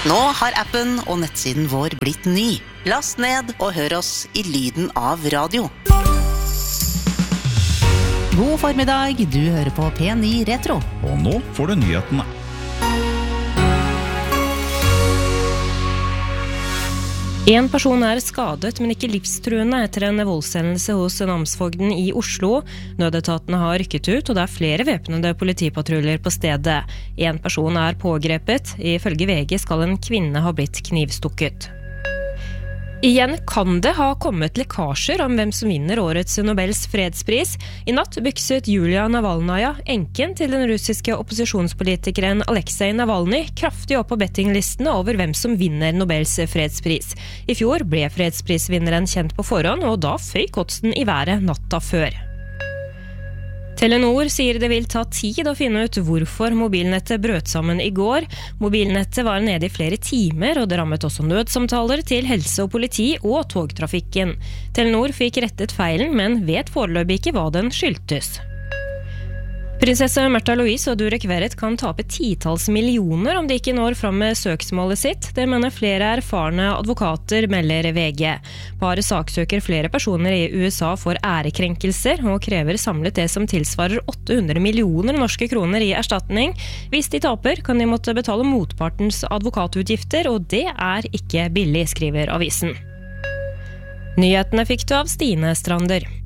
Nå har appen og nettsiden vår blitt ny. Last ned og hør oss i lyden av radio. God formiddag, du hører på P9 Retro. Og nå får du nyhetene. En person skadet, men ikke livstruende etter en voldshendelse hos namsfogden i Oslo. Nødetatene har rykket ut, og det flere væpnede politipatruljer på stedet. En person pågrepet. Ifølge VG skal en kvinne ha blitt knivstukket. Igjen kan det ha kommet lekkasjer om hvem som vinner årets Nobels fredspris. I natt bykset Julia Navalnaya, enken til den russiske opposisjonspolitikeren Alexei Navalny, kraftig opp på bettinglistene over hvem som vinner Nobels fredspris. I fjor ble fredsprisvinneren kjent på forhånd, og da føyk oddsen i været natta før. Telenor sier det vil ta tid å finne ut hvorfor mobilnettet brøt sammen i går. Mobilnettet var nede i flere timer, og det rammet også nødsamtaler til helse og politi og togtrafikken. Telenor fikk rettet feilen, men vet foreløpig ikke hva den skyldtes. Prinsesse Märtha Louise og Durek Verrett kan tape titalls millioner om de ikke når fram med søksmålet sitt. Det mener flere erfarne advokater, melder VG. Paret saksøker flere personer i USA for ærekrenkelser og krever samlet det som tilsvarer 800 millioner norske kroner i erstatning. Hvis de taper, kan de måtte betale motpartens advokatutgifter, og det ikke billig, skriver avisen. Nyhetene fikk du av Stine Strander.